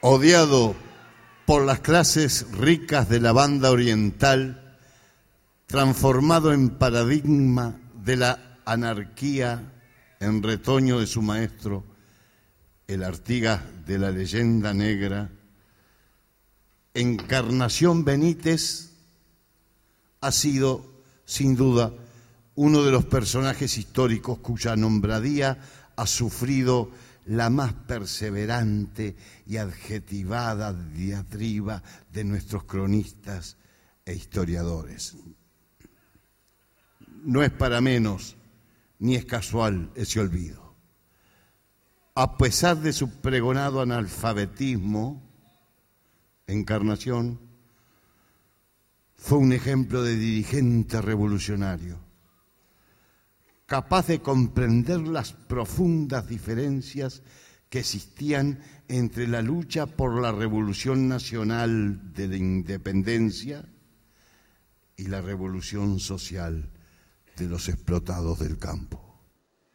odiado por las clases ricas de la banda oriental, transformado en paradigma de la anarquía en retoño de su maestro, el Artigas de la leyenda negra, Encarnación Benítez ha sido, sin duda, uno de los personajes históricos cuya nombradía ha sufrido la más perseverante y adjetivada diatriba de nuestros cronistas e historiadores. No es para menos ni es casual ese olvido. A pesar de su pregonado analfabetismo, Encarnación fue un ejemplo de dirigente revolucionario, capaz de comprender las profundas diferencias que existían entre la lucha por la revolución nacional de la independencia y la revolución social de los explotados del campo.